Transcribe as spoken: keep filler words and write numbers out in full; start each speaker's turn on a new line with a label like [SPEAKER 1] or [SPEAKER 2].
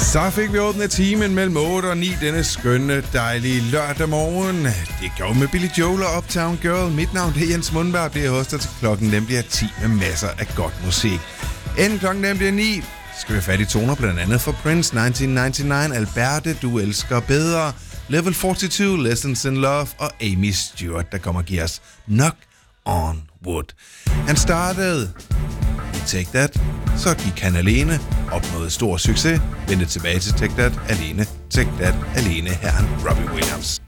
[SPEAKER 1] Så fik vi åbnet timen mellem otte og ni denne skønne, dejlige lørdag morgen. Det går med Billy Joel og Uptown Girl. Mit navn er Jens Mundberg, bliver hos dig til klokken. Den bliver ti med masser af godt musik. Inden klokken den bliver ni, skal vi have fat i toner blandt andet for Prince, nitten nioghalvfems, Alberte, Du elsker bedre, Level fireogfyrre, Lessons in Love og Amy Stewart, der kommer og giver os Knock on Wood. Han startede i Take That, så gik han alene, opnåede stor succes, vendte tilbage til Take That alene, Take That alene, herren Robbie Williams.